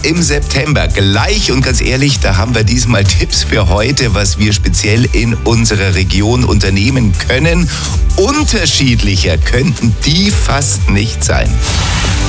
im September. Gleich und ganz ehrlich, da haben wir diesmal Tipps für heute, was wir speziell in unserer Region unternehmen können. Unterschiedlicher könnten die fast nicht sein.